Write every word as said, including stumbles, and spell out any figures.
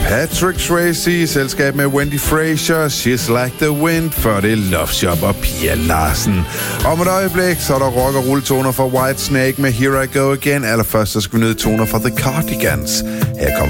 Patrick Swayze i selskab med Wendy Frazier, She's Like the Wind, før det er Love Shop og Pia Larsen. Om et øjeblik, så er der rock- og rulletoner fra Whitesnake med Here I Go Again. Allerførst så skal vi ned i toner fra The Cardigans. Her kommer